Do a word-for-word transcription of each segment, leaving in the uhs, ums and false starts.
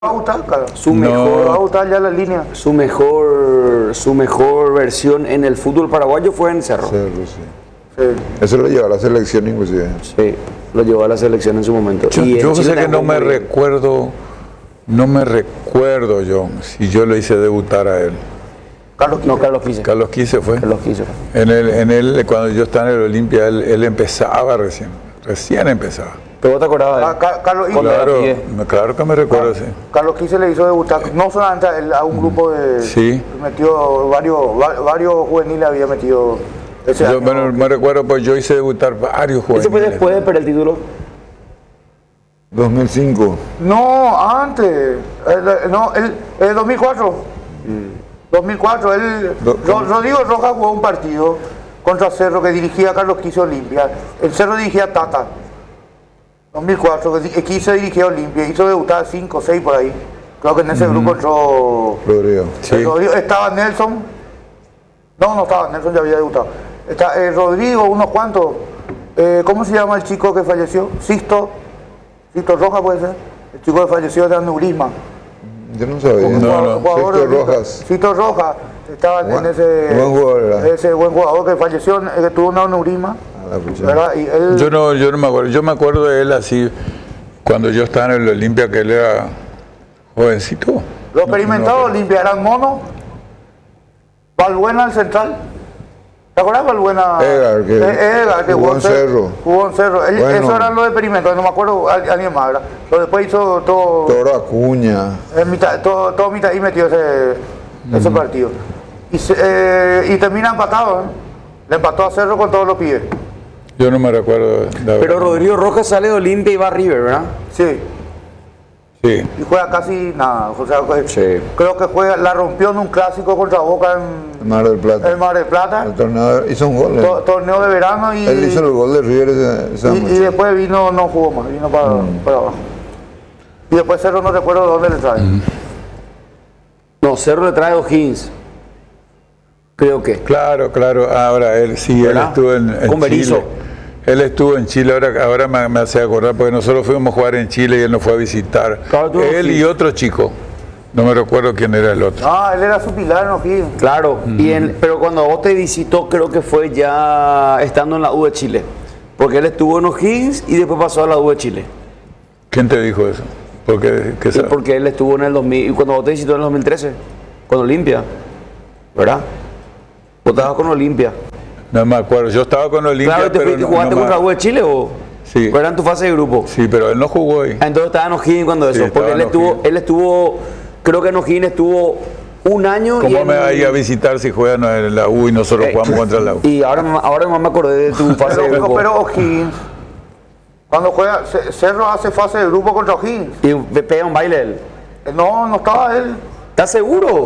va a gustar, claro. Su No. mejor, va a gustar ya la línea. su mejor, su mejor versión en el fútbol paraguayo fue en Cerro. Cerro, sí. Sí. Eso lo llevó a la selección inclusive. Sí, lo llevó a la selección en su momento. Yo, Y en yo Chile sé que no también me muy bien. recuerdo, no me recuerdo yo si yo le hice debutar a él. Carlos No, Quise. Carlos Quise. Carlos Quise fue. Carlos Quise. En él, en él, cuando yo estaba en el Olimpia, él, él empezaba recién, recién empezaba. Pero vos te acordabas de Ah, él. Ca- Carlos, y- Claro, Quise. me- claro que me recuerdo, sí. Carlos Quise le hizo debutar, no solamente a, él, a un grupo de... Sí. Metió varios, va- varios juveniles había metido ese Yo año. me, me recuerdo, pues yo hice debutar varios Ese fue juveniles. después de perder el título. dos mil cinco. No, antes. El, no, el, el dos mil cuatro. dos mil cuatro. Él, Do- Ro- Rodrigo Rojas jugó un partido contra Cerro que dirigía Carlos Quise Olimpia. El Cerro dirigía Tata. dos mil cuatro. que di- Quise dirigía Olimpia. Hizo debutar cinco o seis por ahí. Creo que en ese grupo entró. Rodrigo. Sí. el Rodrigo- estaba Nelson. No, no estaba. Nelson ya había debutado. Está eh, Rodrigo, unos cuantos. Eh, ¿Cómo se llama el chico que falleció? Sisto. Sisto Rojas puede ser. El chico que falleció de aneurisma. Yo no sabía. Un No, jugador- no. jugador Sisto de- Rojas. Sisto Rojas. Estaba en Buen- ese. buen jugador era. Ese buen jugador que falleció, eh, que tuvo un aneurisma. A la pucha. ¿Verdad? Y él. Yo no, yo no me acuerdo. Yo me acuerdo de él así, cuando yo estaba en el Olimpia, que él era jovencito. Los experimentados de Olimpia eran monos. Balbuena el central. ¿Te acuerdas Balbuena? Edgar, que Eh, Edgar, que jugó en Cer- Cerro. Jugó en Cerro. Él- Bueno. Esos eran los experimentos, no me acuerdo al- alguien más, ¿verdad? Pero después hizo todo. Toro Acuña. En mitad, todo, todo mitad y metió ese, ese partido. Y, se- eh, y termina empatado, ¿eh? Le empató a Cerro con todos los pies. Yo no me recuerdo. la Pero verdad. Rodrigo Rojas sale de Olimpia y va a River, ¿verdad? Sí. Sí. Y juega casi nada. O sea, que- Sí. creo que juega, la rompió en un clásico contra Boca en Mar del Plata. el Mar del Plata. El torneo hizo un gol. ¿eh? To- torneo de verano y, Él hizo el gol de River ese, esa y, y noche. después vino, no jugó más, vino para, para abajo. Y después Cerro no recuerdo dónde le trae. No, Cerro le trae O'Higgins. Creo que. Claro, claro. Ahora, él sí, él ¿Verdad? estuvo en, en Con Berizzo. Chile. Él estuvo en Chile, ahora, ahora me, me hace acordar, porque nosotros fuimos a jugar en Chile y él nos fue a visitar. Claro, tú Él sí. y otro chico. No me recuerdo quién era el otro. Ah, él era su pilar en O'Higgins. Claro, y en- pero cuando vos te visitó, creo que fue ya estando en la U de Chile. Porque él estuvo en O'Higgins y después pasó a la U de Chile. ¿Quién te dijo eso? Porque, ¿qué Y sabe? porque él estuvo en el dos mil, y cuando vos te visitó en el dos mil trece, con Olimpia, ¿verdad? Vos estabas con Olimpia. No me acuerdo. Yo estaba con Olimpia, Claro, ¿te pero fuiste, no- jugaste no me- contra la U de Chile o? Sí. ¿O era en tu fase de grupo? Sí, pero él no jugó ahí. Ah, entonces estaba en O'Higgins cuando eso, Sí, estaba porque él en estuvo, O'Higgins. él estuvo, creo que en O'Higgins estuvo un año y ¿Cómo en- me va a ir a visitar si juegan en la U y nosotros Eh, jugamos contra la U? Y ahora, ahora nomás me acordé de tu fase de Pero, grupo. pero O'Higgins, cuando juega, Ce- Cerro hace fase de grupo contra O'Higgins. Y me pega un baile él. Eh, No, no estaba él. ¿Estás seguro?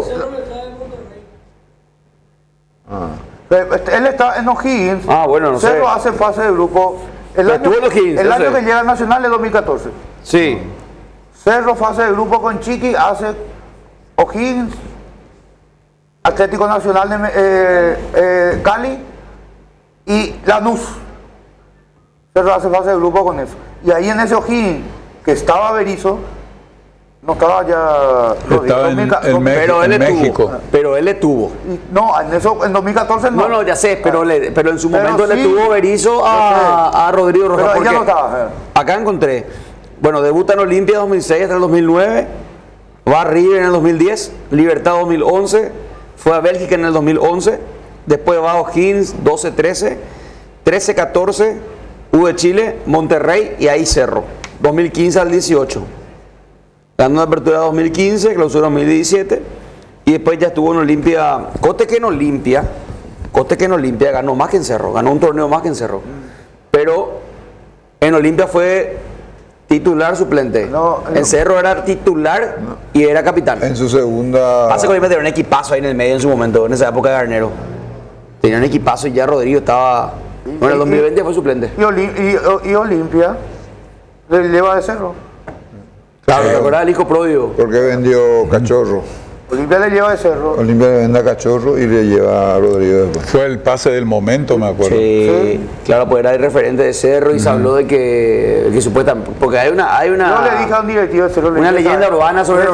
Eh, este, Él está en O'Higgins. Ah, bueno, no sé. Cerro hace fase de grupo. El Pero año, estuvo en O'Higgins, el yo año sé. que llega al Nacional es dos mil catorce. Sí. Cerro fase de grupo con Chiqui, hace O'Higgins, Atlético Nacional de eh, eh, Cali y Lanús. Cerro hace fase de grupo con eso. Y ahí en ese O'Higgins, que estaba Berizzo, no estaba ya Rodrigo, Estaba en- dos mil ca- en dos mil- México. Pero él en estuvo. México. Pero él estuvo. y- No, en, eso, en dos mil catorce no. No, no, ya sé, pero, le- pero en su Pero momento le sí. tuvo Berizzo a, a Rodrigo Rojas. Pero ahí ya porque no estaba. eh. acá encontré. Bueno, debuta en Olimpia dos mil seis hasta el dos mil nueve. Va a River en el dos mil diez. Libertad dos mil once. Fue a Bélgica en el dos mil once. Después va a O'Higgins doce trece. trece catorce. U de Chile, Monterrey y ahí Cerro. dos mil quince al dieciocho. Ganó la apertura dos mil quince, clausura dos mil diecisiete. Y después ya estuvo en Olimpia. Cote que en Olimpia. Cote que en Olimpia ganó más que en Cerro. Ganó un torneo más que en Cerro. Pero en Olimpia fue titular suplente. No, no. En Cerro era titular y era capitán. En su segunda. Pasa que Olimpia tenía un equipazo ahí en el medio en su momento, en esa época de Garnero. Tenía un equipazo y ya Rodrigo estaba. Bueno, en el dos mil veinte fue suplente. Y, Oli- y- y Olimpia le lleva de Cerro. Claro, ¿te acordás del hijo pródigo? Porque vendió cachorro. Olimpia le lleva de Cerro. Olimpia le vende a Cachorro y le lleva a Rodrigo después. Fue el pase del momento, me acuerdo. Sí, Sí. claro, pues era el referente de Cerro y se habló de que, que supuestamente, porque hay una, hay una, Yo le dije a un directivo de Cerro. le una dije, leyenda ¿sabes? urbana sobre